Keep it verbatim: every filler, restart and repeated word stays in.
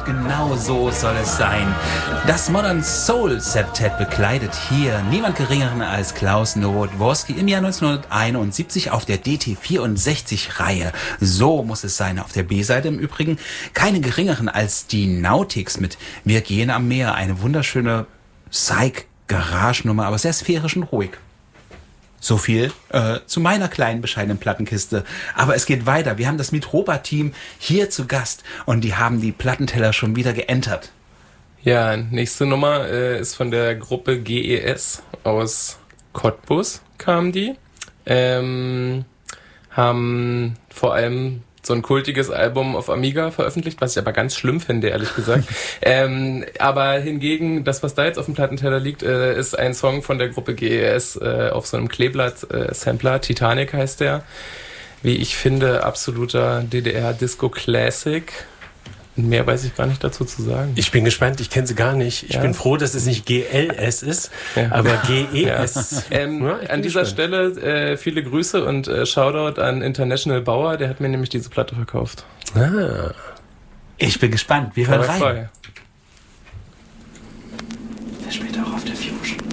genau so soll es sein. Das Modern Soul Septet bekleidet hier niemand geringeren als Klaus Nowotworski im Jahr neunzehnhunderteinundsiebzig auf der D T vierundsechzig-Reihe. So muss es sein. Auf der B-Seite im Übrigen keine geringeren als die Nautics mit Wir gehen am Meer. Eine wunderschöne Psych-Garage-Nummer, aber sehr sphärisch und ruhig. So viel äh, zu meiner kleinen, bescheidenen Plattenkiste. Aber es geht weiter. Wir haben das Mitropa-Team hier zu Gast und die haben die Plattenteller schon wieder geentert. Ja, nächste Nummer äh, ist von der Gruppe G E S aus Cottbus, kamen die. Ähm, haben vor allem so ein kultiges Album auf Amiga veröffentlicht, was ich aber ganz schlimm finde, ehrlich gesagt. ähm, aber hingegen, das, was da jetzt auf dem Plattenteller liegt, äh, ist ein Song von der Gruppe G E S äh, auf so einem Kleeblatt-Sampler. Äh, Titanic heißt der. Wie ich finde, absoluter D D R-Disco-Classic. Mehr weiß ich gar nicht dazu zu sagen. Ich bin gespannt, ich kenne sie gar nicht. Ich ja. bin froh, dass es nicht G L S ist, ja. aber G E S. Ja. Ähm, ja, an dieser gespannt. Stelle äh, viele Grüße und äh, Shoutout an International Bauer, der hat mir nämlich diese Platte verkauft. Ah. Ich bin gespannt, wir hören rein. Frei. Der spielt auch auf der Fusion.